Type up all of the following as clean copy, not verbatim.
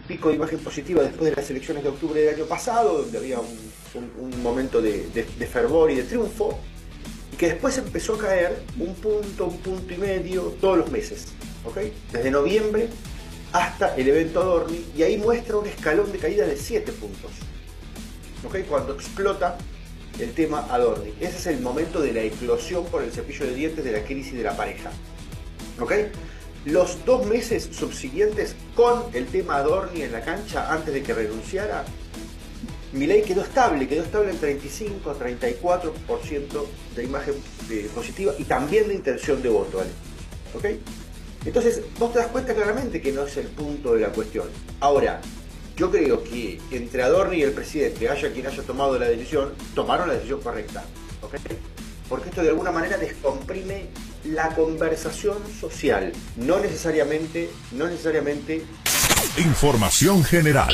pico de imagen positiva después de las elecciones de octubre del año pasado, donde había un momento de fervor y de triunfo, y que después empezó a caer un punto y medio todos los meses, ¿ok? Desde noviembre hasta el evento Adorni, y ahí muestra un escalón de caída de 7 puntos, ¿ok? Cuando explota el tema Adorni. Ese es el momento de la eclosión por el cepillo de dientes de la crisis de la pareja, ¿ok? Los 2 meses subsiguientes con el tema Adorni en la cancha, antes de que renunciara, Milei quedó estable en 35 a 34% de imagen positiva y también de intención de voto, ¿vale? ¿Ok? Entonces, vos te das cuenta claramente que no es el punto de la cuestión. Ahora, yo creo que entre Adorni y el presidente, haya quien haya tomado la decisión, tomaron la decisión correcta, ¿ok? Porque esto de alguna manera descomprime la conversación social, no necesariamente. Información general.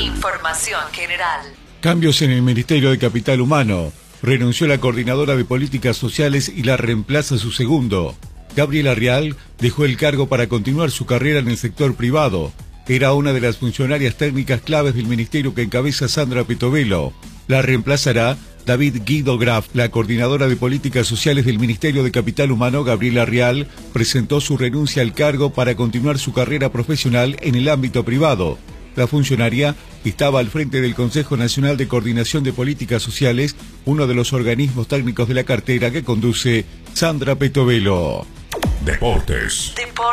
Cambios en el Ministerio de Capital Humano. Renunció la coordinadora de políticas sociales y la reemplaza su segundo. Gabriela Real dejó el cargo para continuar su carrera en el sector privado. Era una de las funcionarias técnicas claves del ministerio que encabeza Sandra Petovelo. La reemplazará David Guido Graf. La coordinadora de políticas sociales del Ministerio de Capital Humano, Gabriela Real, presentó su renuncia al cargo para continuar su carrera profesional en el ámbito privado. La funcionaria estaba al frente del Consejo Nacional de Coordinación de Políticas Sociales, uno de los organismos técnicos de la cartera que conduce Sandra Petovelo. Deportes.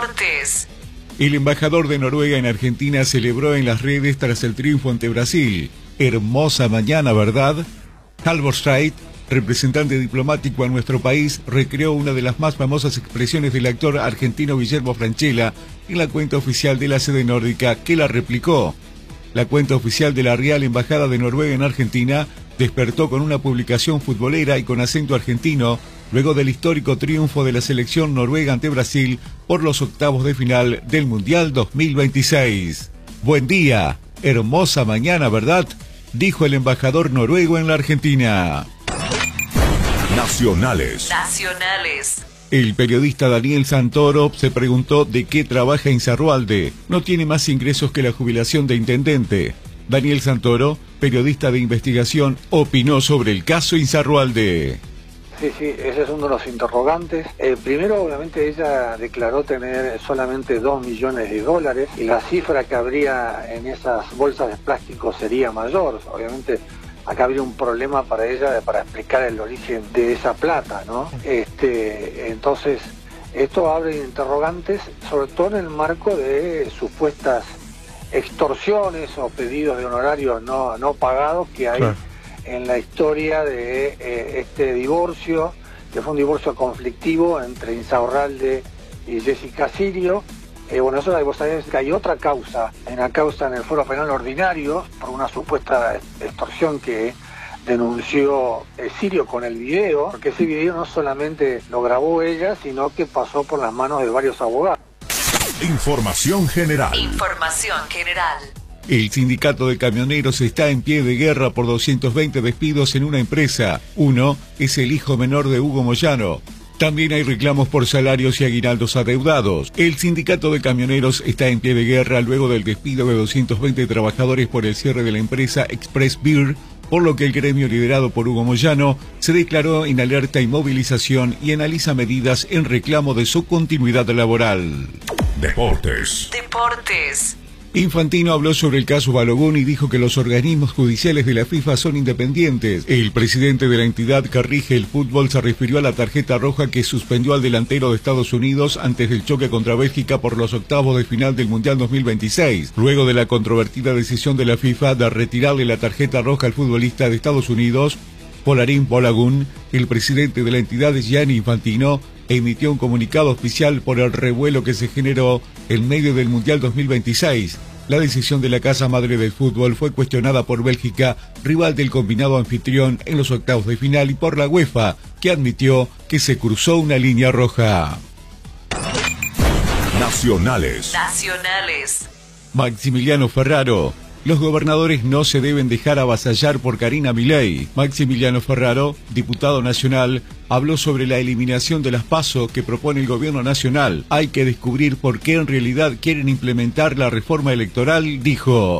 El embajador de Noruega en Argentina celebró en las redes tras el triunfo ante Brasil. Hermosa mañana, ¿verdad? Halvor Strait, representante diplomático a nuestro país, recreó una de las más famosas expresiones del actor argentino Guillermo Francella en la cuenta oficial de la sede nórdica, que la replicó. La cuenta oficial de la Real Embajada de Noruega en Argentina despertó con una publicación futbolera y con acento argentino, luego del histórico triunfo de la selección noruega ante Brasil por los octavos de final del Mundial 2026. Buen día, hermosa mañana, ¿verdad?, dijo el embajador noruego en la Argentina. Nacionales. El periodista Daniel Santoro se preguntó de qué trabaja Insaurralde. No tiene más ingresos que la jubilación de intendente. Daniel Santoro, periodista de investigación, opinó sobre el caso Insaurralde. Sí, ese es uno de los interrogantes. Primero, obviamente, ella declaró tener solamente $2 millones y la cifra que habría en esas bolsas de plástico sería mayor. Obviamente, acá habría un problema para ella para explicar el origen de esa plata, ¿no? Entonces, esto abre interrogantes, sobre todo en el marco de supuestas extorsiones o pedidos de honorarios no pagados que hay. Claro. En la historia de este divorcio, que fue un divorcio conflictivo entre Insaurralde y Jessica Sirio. Bueno, eso vos sabés que hay otra causa, en el Foro Penal Ordinario, por una supuesta extorsión que denunció Sirio con el video, porque ese video no solamente lo grabó ella, sino que pasó por las manos de varios abogados. Información general. El sindicato de camioneros está en pie de guerra por 220 despidos en una empresa. Uno es el hijo menor de Hugo Moyano. También hay reclamos por salarios y aguinaldos adeudados. El sindicato de camioneros está en pie de guerra luego del despido de 220 trabajadores por el cierre de la empresa Express Beer, por lo que el gremio liderado por Hugo Moyano se declaró en alerta y movilización y analiza medidas en reclamo de su continuidad laboral. Deportes. Infantino habló sobre el caso Balogun y dijo que los organismos judiciales de la FIFA son independientes. El presidente de la entidad que rige el fútbol se refirió a la tarjeta roja que suspendió al delantero de Estados Unidos antes del choque contra Bélgica por los octavos de final del Mundial 2026, luego de la controvertida decisión de la FIFA de retirarle la tarjeta roja al futbolista de Estados Unidos, Polarín Balogun. El presidente de la entidad, Gianni Infantino, emitió un comunicado oficial por el revuelo que se generó en medio del Mundial 2026. La decisión de la casa madre del fútbol fue cuestionada por Bélgica, rival del combinado anfitrión en los octavos de final, y por la UEFA, que admitió que se cruzó una línea roja. Nacionales. Maximiliano Ferraro. Los gobernadores no se deben dejar avasallar por Karina Milei. Maximiliano Ferraro, diputado nacional, habló sobre la eliminación de las PASO que propone el gobierno nacional. Hay que descubrir por qué en realidad quieren implementar la reforma electoral, dijo.